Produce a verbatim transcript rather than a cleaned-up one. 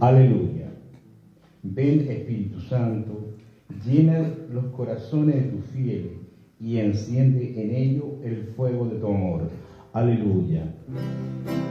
Aleluya. Ven, Espíritu Santo, llena los corazones de tus fieles y enciende en ellos el fuego de tu amor. Aleluya.